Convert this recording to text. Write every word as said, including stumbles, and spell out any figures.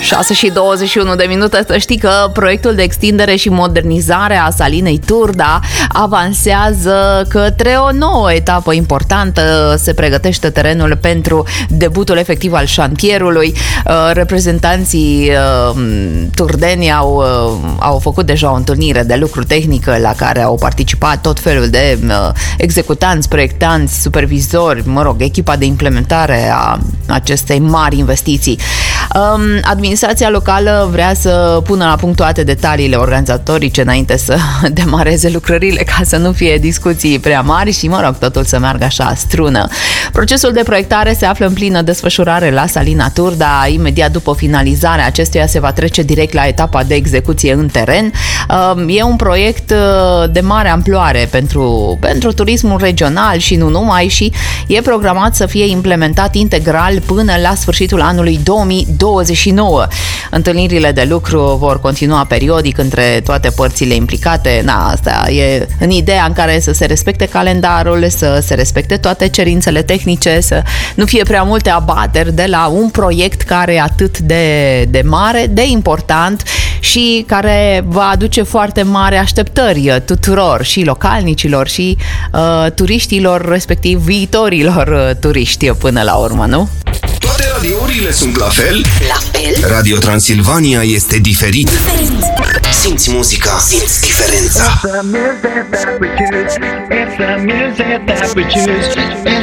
șase și douăzeci și unu de minute. Să știi că proiectul de extindere și modernizare a salinei Turda avansează către o nouă etapă importantă. Se pregătește terenul pentru debutul efectiv al șantierului. Reprezentanții turdeni au, au făcut deja o întâlnire de lucru tehnică la care au participat tot felul de executanți, proiectanți, supervizori, mă rog, echipa de implementare a acestei mari investiții. Administrația locală vrea să pună la punct toate detaliile organizatorice înainte să demareze lucrările, ca să nu fie discuții prea mari și, mă rog, totul să meargă așa strună. Procesul de proiectare se află în plină desfășurare la salina Turda. Imediat după finalizarea acestuia se va trece direct la etapa de execuție în teren. E un proiect de mare amploare pentru, pentru turismul regional și nu numai, și e programat să fie implementat integral până la sfârșitul anului două mii douăzeci și nouă. Întâlnirile de lucru vor continua periodic între toate părțile implicate. Na, asta e în ideea în care să se respecte calendarul, să se respecte toate cerințele tehnice, să nu fie prea multe abateri de la un proiect care e atât de, de mare, de important și care va aduce foarte mari așteptări tuturor, și localnicilor, și uh, turiștilor, respectiv viitorilor uh, turiști până la urmă, nu? Toate radiourile sunt la fel? La fel? Radio Transilvania este diferit. Diferit. Simți muzica, simți diferența. It's the music that we choose. It's the music that we choose.